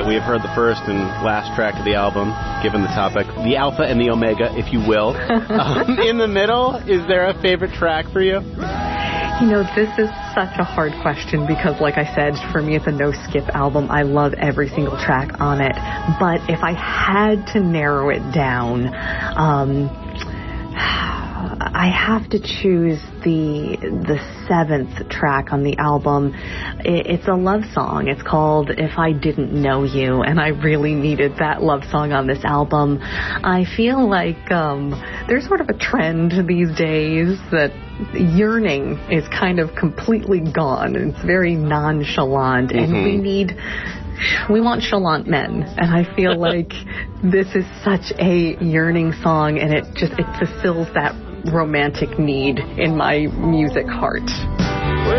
We have heard the first and last track of the album, given the topic, the alpha and the omega, if you will. In the middle, is there a favorite track for you? You know, this is such a hard question because, like I said, for me it's a no-skip album. I love every single track on it. But if I had to narrow it down, I have to choose the seventh track on the album. It's a love song. It's called If I Didn't Know You, and I really needed that love song on this album. I feel like there's sort of a trend these days that yearning is kind of completely gone. It's very nonchalant, and we want chalant men, and I feel like this is such a yearning song, and it fulfills that romantic need in my music heart.